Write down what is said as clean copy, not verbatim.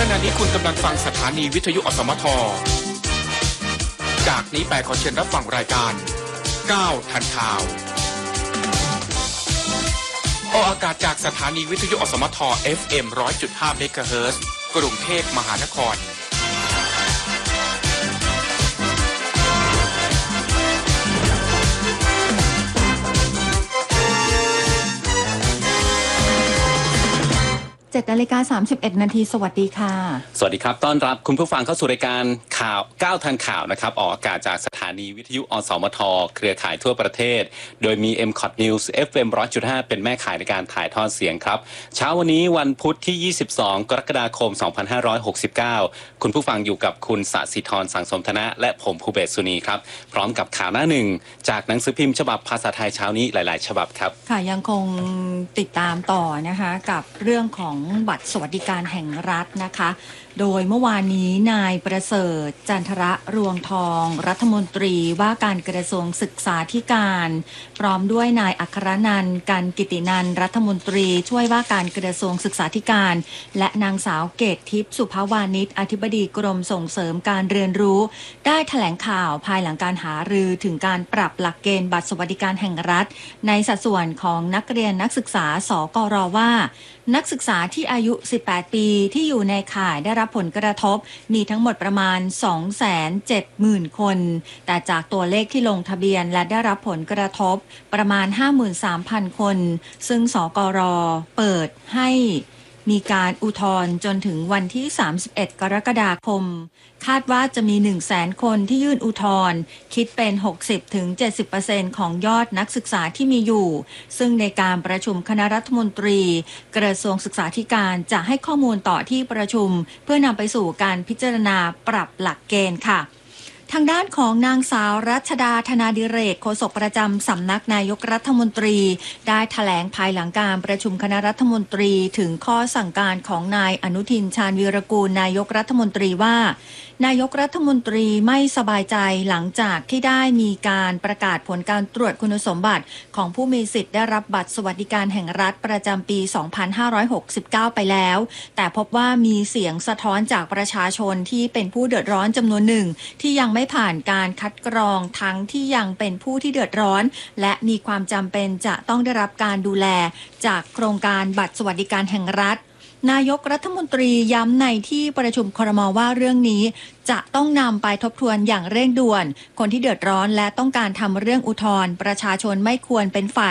ขณะนี้คุณกำลังฟังสถานีวิทยุอสมทจากนี้ไปขอเชิญรับฟังรายการ9ทันข่าวออกอากาศจากสถานีวิทยุอสมท FM 100.5 เมกะเฮิรตซ์กรุงเทพมหานคร 7:31 น.สวัสดีค่ะสวัสดีครับต้อนรับคุณผู้ฟังเข้าสู่รายการข่าว9ทันข่าวนะครับออกอากาศจากสถานีวิทยุอสมทเครือข่ายทั่วประเทศโดยมี MCOT News FM 100.5 เป็นแม่ข่ายในการถ่ายทอดเสียงครับเช้าวันนี้วันพุธที่22กรกฎาคม2569คุณผู้ฟังอยู่กับคุณสศิธรสังสมธนะและผมภูเบศสุนีครับพร้อมกับข่าวหน้าหนึ่งจากหนังสือพิมพ์ฉบับภาษาไทยเช้านี้หลายๆฉบับครับค่ะยังคงติดตามต่อนะคะกับเรื่องของบัตรสวัสดิการแห่งรัฐนะคะโดยเมื่อวานนี้นายประเสริฐจันทระรวงทองรัฐมนตรีว่าการกระทรวงศึกษาธิการพร้อมด้วยนายอัครนันท์กันกิตินันท์รัฐมนตรีช่วยว่าการกระทรวงศึกษาธิการและนางสาวเกตทิพย์สุภาวานิชอธิบดีกรมส่งเสริมการเรียนรู้ได้แถลงข่าวภายหลังการหารือถึงการปรับหลักเกณฑ์บัตรสวัสดิการแห่งรัฐในสัดส่วนของนักเรียนนักศึกษาสกร.ว่านักศึกษาที่อายุ 18 ปีที่อยู่ในข่ายได้รับผลกระทบมีทั้งหมดประมาณ 270,000 คนแต่จากตัวเลขที่ลงทะเบียนและได้รับผลกระทบประมาณ 53,000 คนซึ่งสกร.เปิดให้มีการอุทธรณ์จนถึงวันที่31กรกฎาคมคาดว่าจะมี 100,000 คนที่ยื่นอุทธรณ์คิดเป็น 60-70% ของยอดนักศึกษาที่มีอยู่ซึ่งในการประชุมคณะรัฐมนตรีกระทรวงศึกษาธิการจะให้ข้อมูลต่อที่ประชุมเพื่อนำไปสู่การพิจารณาปรับหลักเกณฑ์ค่ะทางด้านของนางสาวรัชดาธนาดิเรกโฆษกประจำสำนักนายกรัฐมนตรีได้แถลงภายหลังการประชุมคณะรัฐมนตรีถึงข้อสั่งการของนายอนุทินชาญวีรกูลนายกรัฐมนตรีว่านายกรัฐมนตรีไม่สบายใจหลังจากที่ได้มีการประกาศผลการตรวจคุณสมบัติของผู้มีสิทธิ์ได้รับบัตรสวัสดิการแห่งรัฐประจำปี 2569 ไปแล้วแต่พบว่ามีเสียงสะท้อนจากประชาชนที่เป็นผู้เดือดร้อนจำนวนหนึ่งที่ยังไม่ผ่านการคัดกรองทั้งที่ยังเป็นผู้ที่เดือดร้อนและมีความจำเป็นจะต้องได้รับการดูแลจากโครงการบัตรสวัสดิการแห่งรัฐนายกรัฐมนตรีย้ำในที่ประชุมครม.ว่าเรื่องนี้จะต้องนำไปทบทวนอย่างเร่งด่วนคนที่เดือดร้อนและต้องการทำเรื่องอุทธรณ์ประชาชนไม่ควรเป็นฝ่าย